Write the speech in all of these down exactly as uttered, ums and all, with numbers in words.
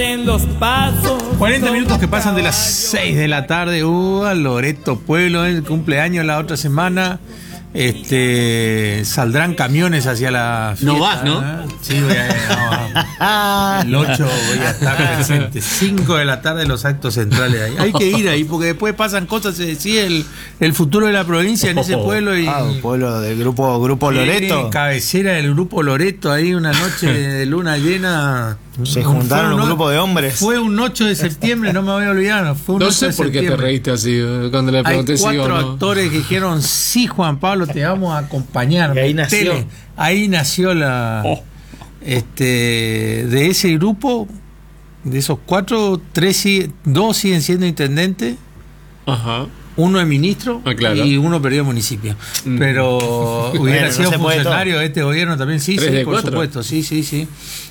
En los pasos. cuarenta minutos que pasan de las seis de la tarde. Uh, Loreto Pueblo, el cumpleaños la otra semana. Este, saldrán camiones hacia la fiesta. No vas, ¿no? Sí, voy a, no. El ocho voy a estar presente. cinco de la tarde los actos centrales ahí. Hay que ir ahí porque después pasan cosas, se decide el, el futuro de la provincia en ese pueblo. Y, ah, un pueblo del grupo, grupo Loreto. Cabecera del grupo Loreto, ahí una noche de luna llena. Se juntaron un, un grupo de hombres. Fue un ocho de septiembre, no me voy a olvidar. Fue un no sé por qué te reíste así cuando le pregunté. Hay cuatro si iba, ¿no? actores que dijeron: sí, Juan Pablo, te vamos a acompañar. Y ahí nació. Tele. Ahí nació la. Oh. Este, de ese grupo, de esos cuatro, tres, dos siguen siendo intendentes. Ajá. Uno es ministro, ah, claro. Y uno perdió municipio. Mm. Pero hubiera bueno, sido no funcionario de este gobierno también, sí, sí, por cuatro. Supuesto, sí, sí, sí.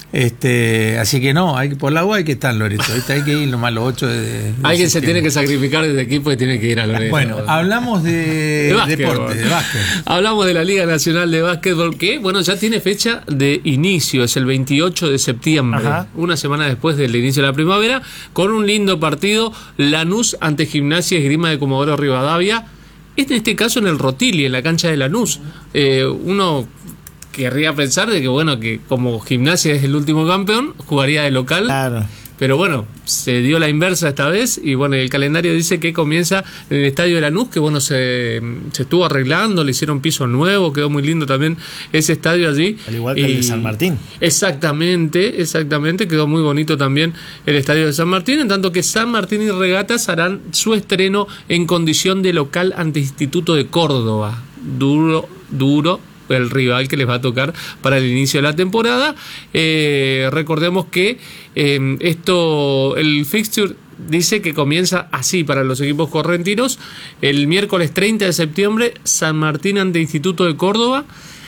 Este, así que no, hay por la agua hay que estar, Loreto. Ahorita hay que ir nomás los ocho de, de alguien se tiene que sacrificar desde equipo y tiene que ir a Loreto. Bueno, hablamos de, de básquet, deporte, de básquet. Hablamos de la Liga Nacional de Básquetbol, que bueno, ya tiene fecha de inicio, es el veintiocho de septiembre, ajá, una semana después del inicio de la primavera, con un lindo partido, Lanús ante Gimnasia y Esgrima de Comodoro Rivadavia. En este caso en el Rotili, en la cancha de Lanús. Eh, uno querría pensar de que bueno, que como Gimnasia es el último campeón, jugaría de local. Claro. Pero bueno, se dio la inversa esta vez y bueno, el calendario dice que comienza en el estadio de Lanús, que bueno, se, se estuvo arreglando, le hicieron piso nuevo, quedó muy lindo también ese estadio allí. Al igual que y, el de San Martín. Exactamente, exactamente, quedó muy bonito también el estadio de San Martín, en tanto que San Martín y Regatas harán su estreno en condición de local ante Instituto de Córdoba. Duro, duro. El rival que les va a tocar para el inicio de la temporada. Eh, recordemos que eh, esto, el fixture dice que comienza así para los equipos correntinos. El miércoles treinta de septiembre, San Martín ante Instituto de Córdoba.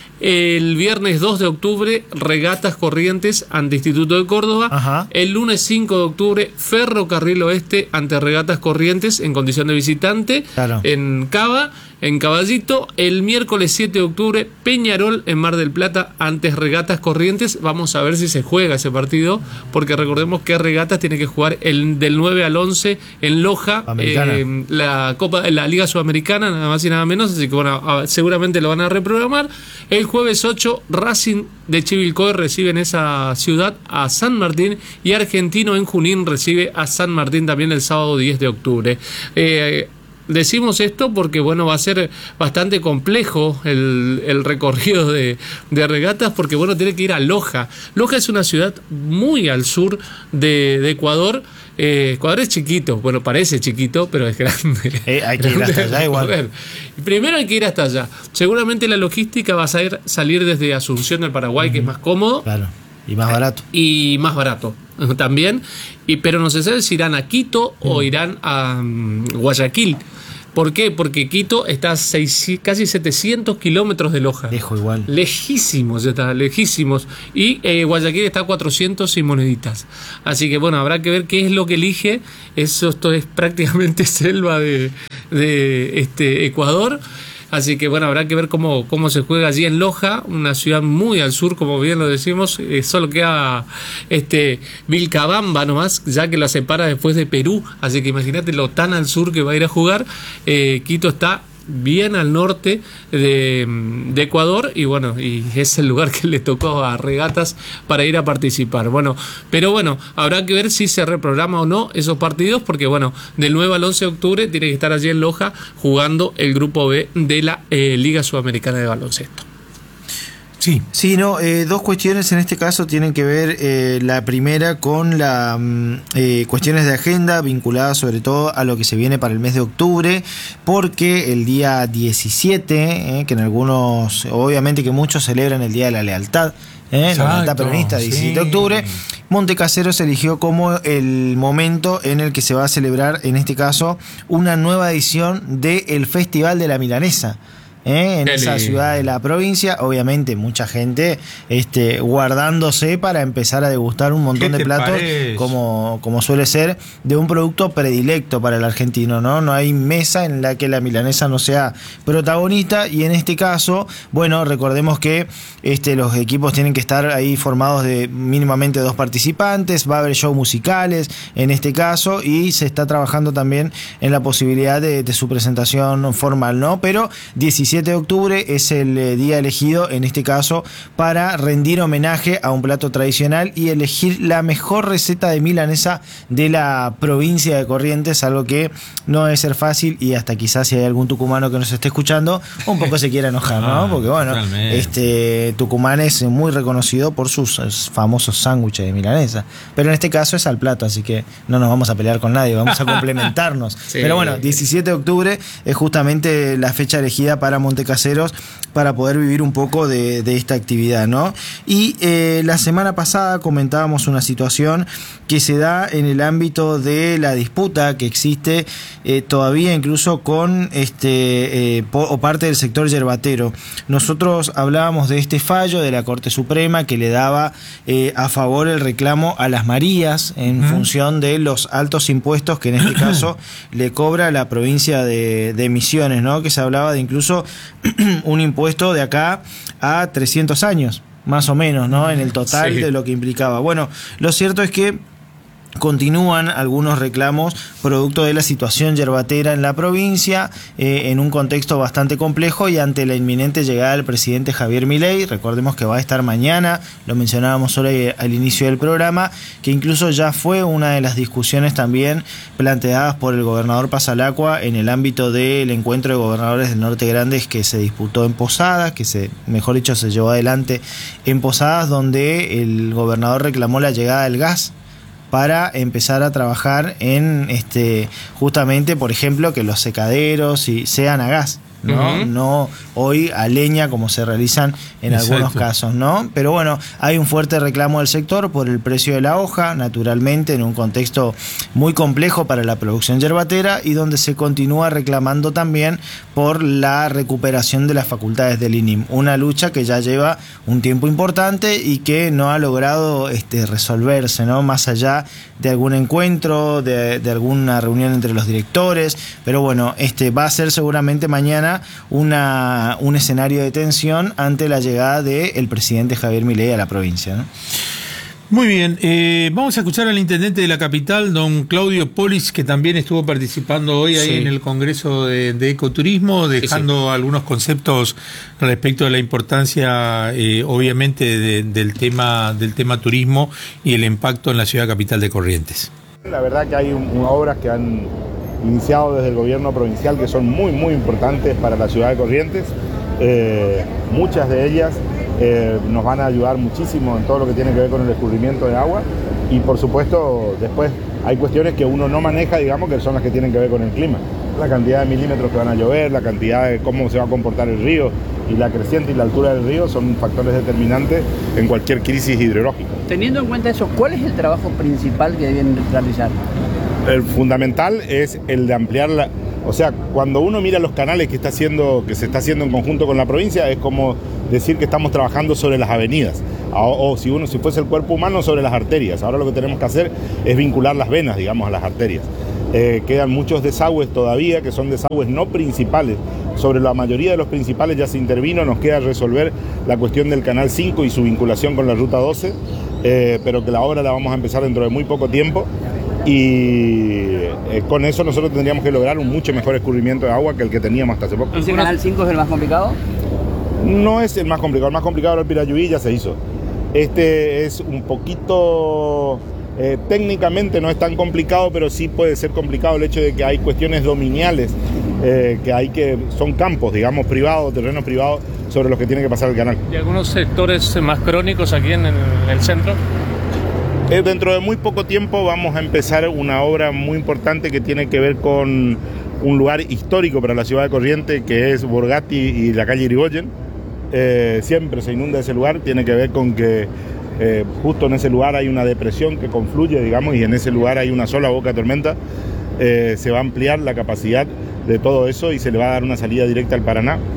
El viernes dos de octubre, Regatas Corrientes ante Instituto de Córdoba. Ajá. El lunes cinco de octubre, Ferrocarril Oeste ante Regatas Corrientes en condición de visitante, claro, en Cava, en Caballito. El miércoles siete de octubre, Peñarol en Mar del Plata ante Regatas Corrientes. Vamos a ver si se juega ese partido, porque recordemos que Regatas tiene que jugar el, del nueve al once en Loja, eh, la Copa, la Liga Sudamericana, nada más y nada menos, así que bueno, seguramente lo van a reprogramar. El jueves ocho, Racing de Chivilcoy recibe en esa ciudad a San Martín y Argentino en Junín recibe a San Martín también el sábado diez de octubre. Eh, Decimos esto porque bueno, va a ser bastante complejo el, el recorrido de, de Regatas, porque bueno, tiene que ir a Loja. Loja es una ciudad muy al sur de, de Ecuador. Eh, Ecuador es chiquito, bueno, parece chiquito, pero es grande. Eh, hay que ir hasta allá igual. Primero hay que ir hasta allá. Seguramente la logística va a salir, salir desde Asunción del Paraguay, uh-huh, que es más cómodo. Claro. Y más barato. Y más barato también. Y, pero no se sabe si irán a Quito uh-huh. o irán a um, Guayaquil. ¿Por qué? Porque Quito está a seis, casi setecientos kilómetros de Loja. Lejos igual. Lejísimos, está lejísimos. Y eh, Guayaquil está a cuatrocientos y moneditas. Así que bueno, habrá que ver qué es lo que elige. Eso esto es prácticamente selva de, de este Ecuador. Así que bueno, habrá que ver cómo, cómo se juega allí en Loja, una ciudad muy al sur, como bien lo decimos. Eh, solo queda este Vilcabamba nomás, ya que la separa después de Perú. Así que imagínate lo tan al sur que va a ir a jugar. Eh, Quito está bien al norte de, de Ecuador y bueno, y es el lugar que le tocó a Regatas para ir a participar. Bueno, pero bueno, habrá que ver si se reprograma o no esos partidos, porque bueno, del nueve al once de octubre tiene que estar allí en Loja jugando el grupo B de la eh, Liga Sudamericana de Baloncesto. Sí, sí, no, eh, dos cuestiones en este caso tienen que ver, eh, la primera con las eh, cuestiones de agenda vinculadas sobre todo a lo que se viene para el mes de octubre, porque el día diecisiete, eh, que en algunos, obviamente que muchos celebran el Día de la Lealtad, eh, la lealtad peronista, diecisiete de octubre, Montecasero se eligió como el momento en el que se va a celebrar, en este caso, una nueva edición del Festival de la Milanesa. ¿eh? en esa ciudad de la provincia. Obviamente mucha gente este, guardándose para empezar a degustar un montón de platos como, como suele ser de un producto predilecto para el argentino, ¿no? No hay mesa en la que la milanesa no sea protagonista, y en este caso, bueno, recordemos que este, los equipos tienen que estar ahí formados de mínimamente dos participantes, va a haber shows musicales en este caso, y se está trabajando también en la posibilidad de, de su presentación formal, ¿no? Pero diecisiete de octubre es el eh, día elegido en este caso para rendir homenaje a un plato tradicional y elegir la mejor receta de milanesa de la provincia de Corrientes, algo que no debe ser fácil, y hasta quizás si hay algún tucumano que nos esté escuchando un poco se quiera enojar, ¿no? Porque bueno, este Tucumán es muy reconocido por sus famosos sándwiches de milanesa, pero en este caso es al plato, así que no nos vamos a pelear con nadie, vamos a complementarnos. Sí. Pero bueno, diecisiete de octubre es justamente la fecha elegida para Montecaseros para poder vivir un poco de, de esta actividad, ¿no? Y eh, la semana pasada comentábamos una situación que se da en el ámbito de la disputa que existe eh, todavía incluso con este eh, po, o parte del sector yerbatero. Nosotros hablábamos de este fallo de la Corte Suprema que le daba eh, a favor el reclamo a las Marías en uh-huh. función de los altos impuestos que en este caso le cobra la provincia de, de Misiones, ¿no? Que se hablaba de incluso un impuesto de acá a trescientos años, más o menos, ¿no? En el total sí. de lo que implicaba. Bueno, lo cierto es que continúan algunos reclamos producto de la situación yerbatera en la provincia, eh, en un contexto bastante complejo y ante la inminente llegada del presidente Javier Milei. Recordemos que va a estar mañana, lo mencionábamos hoy al inicio del programa, que incluso ya fue una de las discusiones también planteadas por el gobernador Pasalacqua en el ámbito del encuentro de gobernadores del Norte Grandes que se disputó en Posadas, que se, mejor dicho, se llevó adelante en Posadas, donde el gobernador reclamó la llegada del gas para empezar a trabajar en este justamente, por ejemplo, que los secaderos y sean a gas, ¿no? Uh-huh. No hoy a leña como se realizan en Exacto. algunos casos, ¿no? Pero bueno, hay un fuerte reclamo del sector por el precio de la hoja, naturalmente en un contexto muy complejo para la producción yerbatera, y donde se continúa reclamando también por la recuperación de las facultades del I N I M, una lucha que ya lleva un tiempo importante y que no ha logrado este, resolverse, ¿no? Más allá de algún encuentro, de, de alguna reunión entre los directores, pero bueno, este va a ser seguramente mañana una, un escenario de tensión ante la llegada del presidente Javier Milei a la provincia, ¿no? Muy bien, eh, vamos a escuchar al intendente de la capital, don Claudio Polis, que también estuvo participando hoy ahí sí. en el Congreso de, de Ecoturismo, dejando sí, sí. algunos conceptos respecto de la importancia, eh, obviamente, de, del tema del tema turismo y el impacto en la ciudad capital de Corrientes. La verdad que hay un, un, obras que han iniciado desde el gobierno provincial que son muy, muy importantes para la ciudad de Corrientes. Eh, muchas de ellas eh, nos van a ayudar muchísimo en todo lo que tiene que ver con el escurrimiento de agua, y por supuesto después hay cuestiones que uno no maneja, digamos, que son las que tienen que ver con el clima. La cantidad de milímetros que van a llover, la cantidad de cómo se va a comportar el río, y la creciente y la altura del río son factores determinantes en cualquier crisis hidrológica. Teniendo en cuenta eso, ¿cuál es el trabajo principal que deben realizar? El fundamental es el de ampliar la... O sea, cuando uno mira los canales que, está haciendo, que se está haciendo en conjunto con la provincia, es como decir que estamos trabajando sobre las avenidas, o, o si uno si fuese el cuerpo humano, sobre las arterias. Ahora lo que tenemos que hacer es vincular las venas, digamos, a las arterias. Eh, quedan muchos desagües todavía, que son desagües no principales. Sobre la mayoría de los principales ya se intervino, nos queda resolver la cuestión del Canal cinco y su vinculación con la Ruta doce, eh, pero que la obra la vamos a empezar dentro de muy poco tiempo. Y eh, con eso nosotros tendríamos que lograr un mucho mejor escurrimiento de agua que el que teníamos hasta hace poco. ¿Ese Canal cinco es el más complicado? No es el más complicado, el más complicado era el Pirayuí, ya se hizo. Este es un poquito, eh, técnicamente no es tan complicado, pero sí puede ser complicado el hecho de que hay cuestiones dominiales, eh, que hay que, son campos, digamos, privados, terrenos privados, sobre los que tiene que pasar el canal. ¿Y algunos sectores más crónicos aquí en el, en el centro? Dentro de muy poco tiempo vamos a empezar una obra muy importante que tiene que ver con un lugar histórico para la ciudad de Corrientes, que es Borgatti y la calle Irigoyen. Eh, siempre se inunda ese lugar, tiene que ver con que eh, justo en ese lugar hay una depresión que confluye, digamos, y en ese lugar hay una sola boca de tormenta. Eh, se va a ampliar la capacidad de todo eso y se le va a dar una salida directa al Paraná.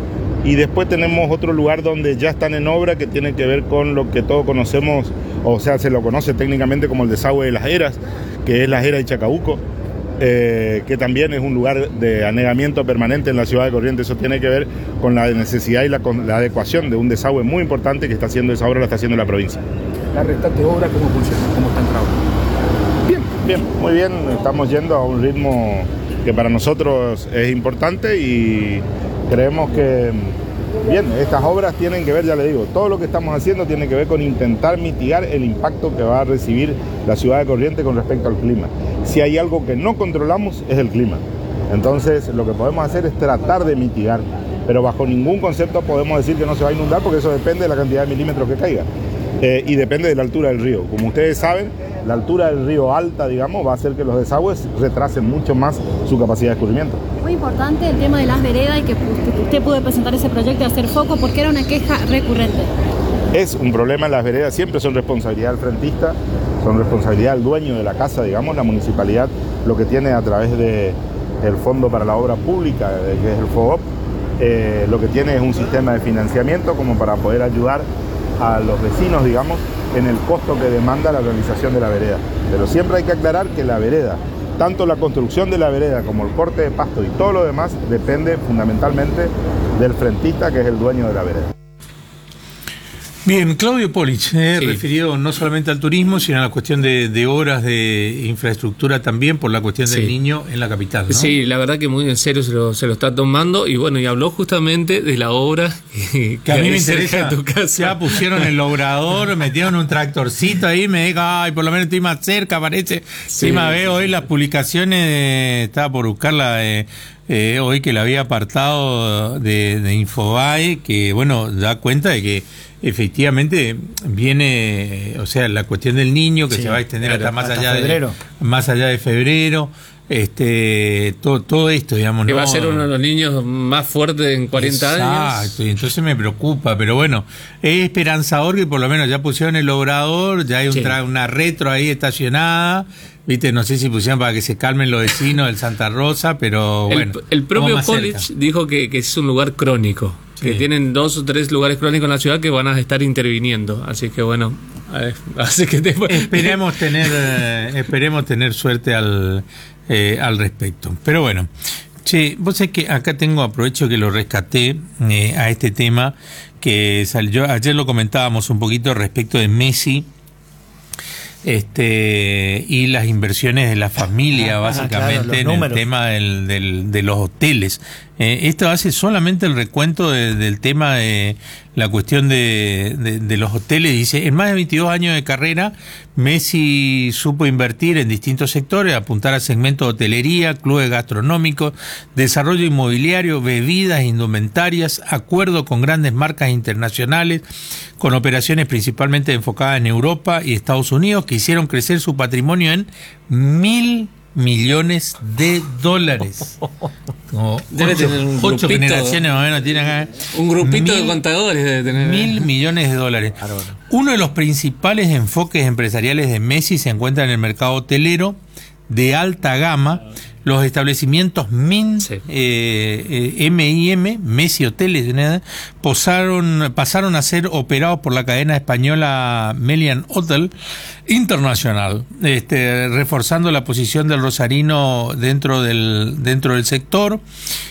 Y después tenemos otro lugar donde ya están en obra que tiene que ver con lo que todos conocemos, o sea, se lo conoce técnicamente como el desagüe de Las Heras, que es Las Heras y Chacabuco, eh, que también es un lugar de anegamiento permanente en la ciudad de Corrientes. Eso tiene que ver con la necesidad y la, con la adecuación de un desagüe muy importante que está haciendo esa obra, la está haciendo la provincia. ¿La restante obra cómo funciona? ¿Cómo están trabajando? Bien, bien, muy bien. Estamos yendo a un ritmo que para nosotros es importante y creemos que, bien, estas obras tienen que ver, ya le digo, todo lo que estamos haciendo tiene que ver con intentar mitigar el impacto que va a recibir la ciudad de Corrientes con respecto al clima. Si hay algo que no controlamos es el clima. Entonces lo que podemos hacer es tratar de mitigar, pero bajo ningún concepto podemos decir que no se va a inundar porque eso depende de la cantidad de milímetros que caiga. Eh, y depende de la altura del río. Como ustedes saben, la altura del río alta, digamos, va a hacer que los desagües retrasen mucho más su capacidad de escurrimiento. Muy importante el tema de las veredas y que usted pudo presentar ese proyecto y hacer foco porque era una queja recurrente. Es un problema, las veredas siempre son responsabilidad del frentista, son responsabilidad del dueño de la casa, digamos. La municipalidad lo que tiene a través del Fondo para la Obra Pública, que es el FOOP, eh, lo que tiene es un sistema de financiamiento como para poder ayudar a los vecinos, digamos, en el costo que demanda la realización de la vereda. Pero siempre hay que aclarar que la vereda, tanto la construcción de la vereda como el corte de pasto y todo lo demás, depende fundamentalmente del frentista, que es el dueño de la vereda. Bien, Claudio Polich, eh, sí. referido no solamente al turismo, sino a la cuestión de, de obras de infraestructura también por la cuestión del sí. niño en la capital, ¿no? Sí, la verdad que muy en serio se lo, se lo está tomando y bueno, y habló justamente de la obra que, que a mí me cerca interesa. de tu casa. Ya pusieron el obrador, metieron un tractorcito ahí, me dijo, ay, por lo menos estoy más cerca, parece. Sí, Encima sí, veo sí. hoy las publicaciones, de, estaba por buscarla de... Eh, hoy que la había apartado de, de Infobae, que bueno, da cuenta de que efectivamente viene, o sea, la cuestión del niño que sí, se va a extender claro, hasta más hasta allá febrero. de más allá de febrero, este todo, todo esto, digamos, Que ¿no? va a ser uno de los niños más fuertes en cuarenta años. Exacto, y entonces me preocupa, pero bueno, es esperanzador que por lo menos ya pusieron el obrador, ya hay un Sí. tra- una retro ahí estacionada. Viste, no sé si pusieron para que se calmen los vecinos del Santa Rosa, pero bueno. El, el propio vamos más Polich cerca. dijo que, que es un lugar crónico, Sí. que tienen dos o tres lugares crónicos en la ciudad que van a estar interviniendo. Así que bueno, eh, así que te... Esperemos tener, eh, esperemos tener suerte al, eh, al respecto. Pero bueno, che, vos sabés que acá tengo, aprovecho que lo rescaté eh, a este tema, que salió, ayer lo comentábamos un poquito respecto de Messi. Este y las inversiones de la familia, Ah, básicamente, claro, los en números. el tema del, del, de los hoteles. Eh, esto hace solamente el recuento de, del tema de la cuestión de, de, de los hoteles. Dice, en más de veintidós años de carrera, Messi supo invertir en distintos sectores, apuntar al segmento de hotelería, clubes gastronómicos, desarrollo inmobiliario, bebidas, indumentarias, acuerdo con grandes marcas internacionales, con operaciones principalmente enfocadas en Europa y Estados Unidos, que hicieron crecer su patrimonio en mil millones de dólares. Como Debe ocho, tener un ocho grupito, generaciones más o menos tiene acá. Un grupito Mil- de contadores debe tener. Mil millones de dólares. Uno de los principales enfoques empresariales de Messi se encuentra en el mercado hotelero de alta gama. Los establecimientos M I M, Sí. eh, eh, M I M, Messi Hoteles, ¿no? Posaron, pasaron a ser operados por la cadena española Melian Hotel International, este, reforzando la posición del rosarino dentro del, dentro del sector.